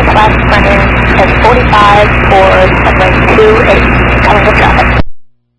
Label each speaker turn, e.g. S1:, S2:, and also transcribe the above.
S1: left front end is 45 for subway 28, coming with traffic.